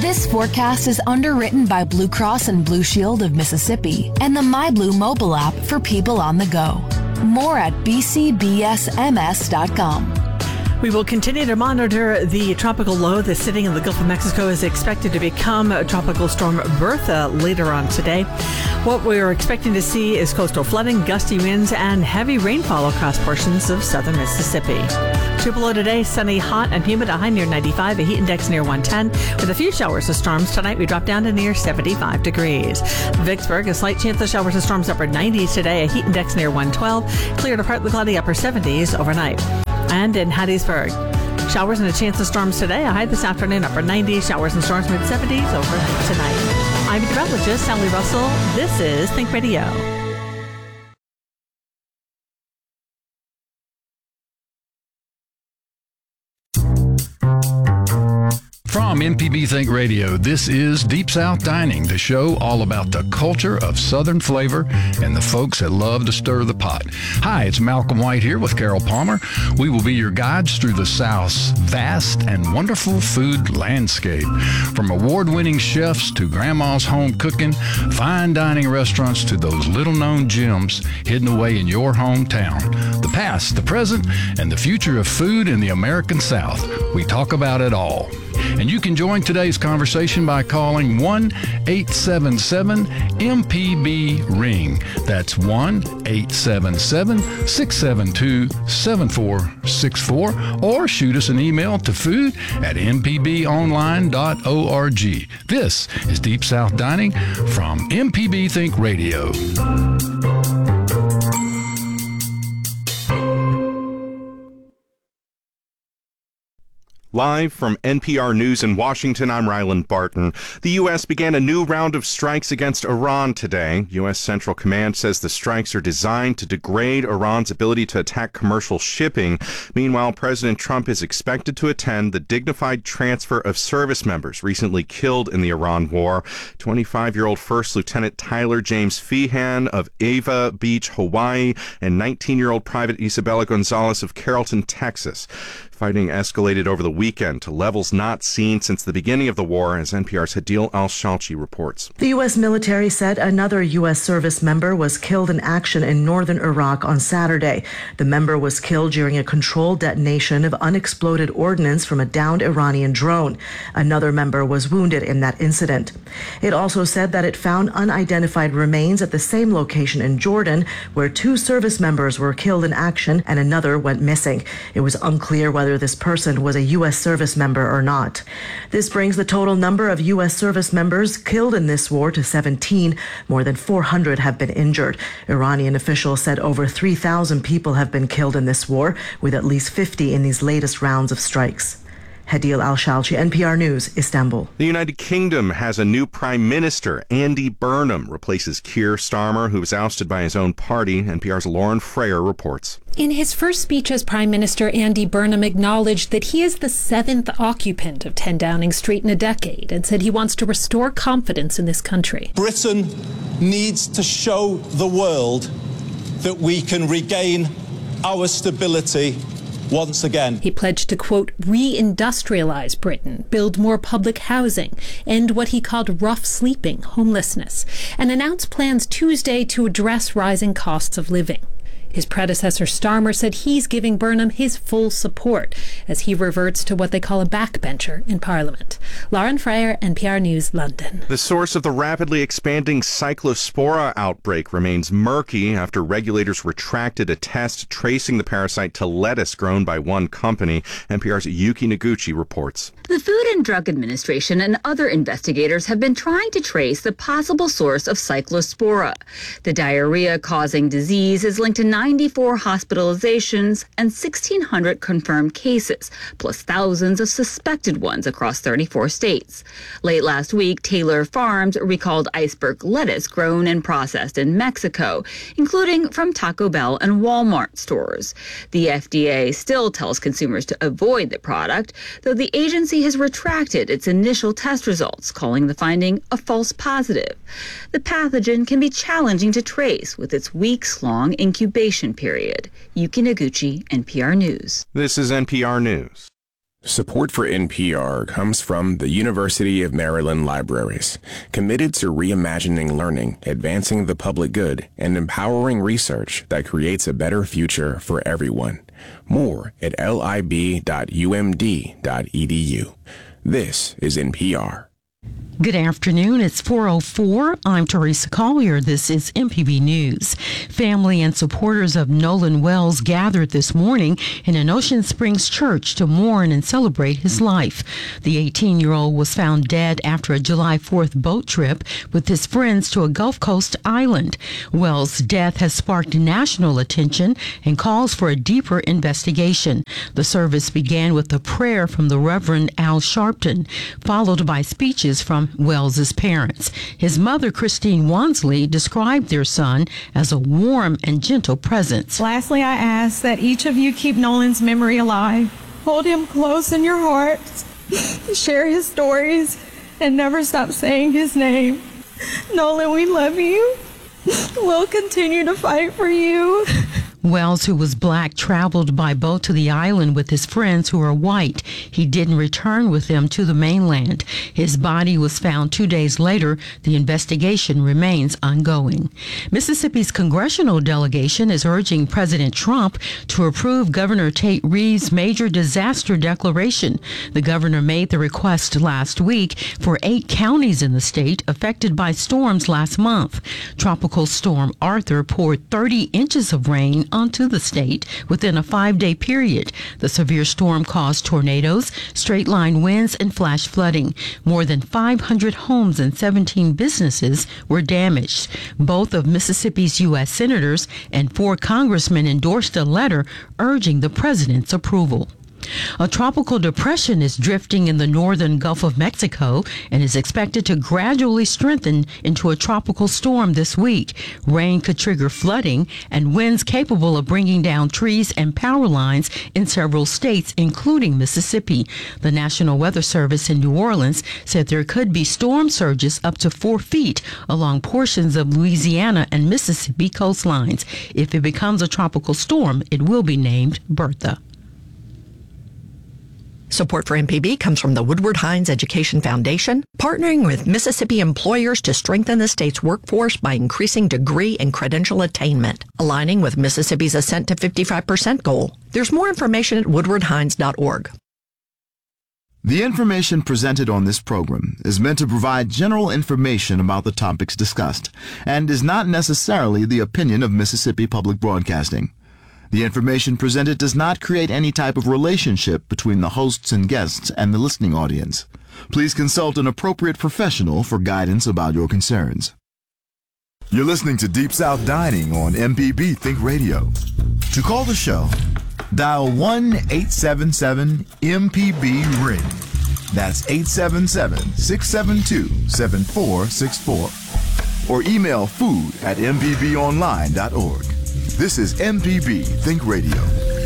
This forecast is underwritten by Blue Cross and Blue Shield of Mississippi and the MyBlue mobile app for people on the go. More at bcbsms.com. We will continue to monitor the tropical low that's sitting in the Gulf of Mexico is expected to become Tropical Storm Bertha later on today. What we're expecting to see is coastal flooding, gusty winds, and heavy rainfall across portions of southern Mississippi. Tupelo today, sunny, hot, and humid, a high near 95, a heat index near 110. With a few showers of storms tonight, we drop down to near 75 degrees. Vicksburg, a slight chance of showers of storms, upper 90s today, a heat index near 112. Clear to partly cloudy, upper 70s overnight. And in Hattiesburg, showers and a chance of storms today, a high this afternoon, upper 90s, showers and storms mid-70s overnight tonight. I'm meteorologist Sally Russell. This is Think Radio. From MPB Think Radio, this is Deep South Dining, the show all about the culture of Southern flavor and the folks that love to stir the pot. Hi, it's Malcolm White here with Carol Palmer. We will be your guides through the South's vast and wonderful food landscape. From award-winning chefs to grandma's home cooking, fine dining restaurants to those little-known gems hidden away in your hometown. The past, the present, and the future of food in the American South. We talk about it all. And you can join today's conversation by calling 1-877-MPB-RING. That's 1-877-672-7464. Or shoot us an email to food@mpbonline.org. This is Deep South Dining from MPB Think Radio. Live from NPR News in Washington, I'm Ryland Barton. The U.S. began a new round of strikes against Iran today. U.S. Central Command says the strikes are designed to degrade Iran's ability to attack commercial shipping. Meanwhile, President Trump is expected to attend the dignified transfer of service members recently killed in the Iran war. 25-year-old First Lieutenant Tyler James Feehan of Ava Beach, Hawaii, and 19-year-old Private Isabella Gonzalez of Carrollton, Texas. Fighting escalated over the weekend to levels not seen since the beginning of the war, as NPR's Hadil Al-Shalchi reports. The U.S. military said another U.S. service member was killed in action in northern Iraq on Saturday. The member was killed during a controlled detonation of unexploded ordnance from a downed Iranian drone. Another member was wounded in that incident. It also said that it found unidentified remains at the same location in Jordan, where 2 service members were killed in action and another went missing. It was unclear whether this person was a U.S. service member or not. This brings the total number of U.S. service members killed in this war to 17. More than 400 have been injured. Iranian officials said over 3,000 people have been killed in this war, with at least 50 in these latest rounds of strikes. Hadil Al-Shalchi, NPR News, Istanbul. The United Kingdom has a new prime minister. Andy Burnham replaces Keir Starmer, who was ousted by his own party. NPR's Lauren Frayer reports. In his first speech as Prime Minister, Andy Burnham acknowledged that he is the 7th occupant of 10 Downing Street in a decade and said he wants to restore confidence in this country. Britain needs to show the world that we can regain our stability once again. He pledged to, quote, re-industrialize Britain, build more public housing, end what he called rough sleeping, homelessness, and announced plans Tuesday to address rising costs of living. His predecessor Starmer said he's giving Burnham his full support as he reverts to what they call a backbencher in Parliament. Lauren Frayer, NPR News, London. The source of the rapidly expanding Cyclospora outbreak remains murky after regulators retracted a test tracing the parasite to lettuce grown by one company. NPR's Yuki Noguchi reports. The Food and Drug Administration and other investigators have been trying to trace the possible source of Cyclospora. The diarrhea-causing disease is linked to 94 hospitalizations and 1,600 confirmed cases, plus thousands of suspected ones across 34 states. Late last week, Taylor Farms recalled iceberg lettuce grown and processed in Mexico, including from Taco Bell and Walmart stores. The FDA still tells consumers to avoid the product, though the agency has retracted its initial test results, calling the finding a false positive. The pathogen can be challenging to trace with its weeks-long incubation period. Yuki Noguchi, NPR News. This is NPR News. Support for NPR comes from the University of Maryland Libraries, committed to reimagining learning, advancing the public good, and empowering research that creates a better future for everyone. More at lib.umd.edu. This is NPR. Good afternoon. It's 4:04. I'm Teresa Collier. This is MPB News. Family and supporters of Nolan Wells gathered this morning in an Ocean Springs church to mourn and celebrate his life. The 18-year-old was found dead after a July 4th boat trip with his friends to a Gulf Coast island. Wells' death has sparked national attention and calls for a deeper investigation. The service began with a prayer from the Reverend Al Sharpton, followed by speeches from Wells's parents. His mother, Christine Wansley, described their son as a warm and gentle presence. Lastly, I ask that each of you keep Nolan's memory alive. Hold him close in your hearts. Share his stories and never stop saying his name. Nolan, we love you. We'll continue to fight for you. Wells, who was black, traveled by boat to the island with his friends who are white. He didn't return with them to the mainland. His body was found 2 days later. The investigation remains ongoing. Mississippi's congressional delegation is urging President Trump to approve Governor Tate Reeves' major disaster declaration. The governor made the request last week for 8 counties in the state affected by storms last month. Tropical Storm Arthur poured 30 inches of rain onto the state within a 5-day period. The severe storm caused tornadoes, straight-line winds, and flash flooding. More than 500 homes and 17 businesses were damaged. Both of Mississippi's U.S. senators and 4 congressmen endorsed a letter urging the president's approval. A tropical depression is drifting in the northern Gulf of Mexico and is expected to gradually strengthen into a tropical storm this week. Rain could trigger flooding and winds capable of bringing down trees and power lines in several states, including Mississippi. The National Weather Service in New Orleans said there could be storm surges up to 4 feet along portions of Louisiana and Mississippi coastlines. If it becomes a tropical storm, it will be named Bertha. Support for MPB comes from the Woodward Hines Education Foundation, partnering with Mississippi employers to strengthen the state's workforce by increasing degree and credential attainment, aligning with Mississippi's Ascent to 55% goal. There's more information at woodwardhines.org. The information presented on this program is meant to provide general information about the topics discussed and is not necessarily the opinion of Mississippi Public Broadcasting. The information presented does not create any type of relationship between the hosts and guests and the listening audience. Please consult an appropriate professional for guidance about your concerns. You're listening to Deep South Dining on MPB Think Radio. To call the show, dial 1-877-MPB-RING. That's 877-672-7464. Or email food@mpbonline.org. This is MPB Think Radio.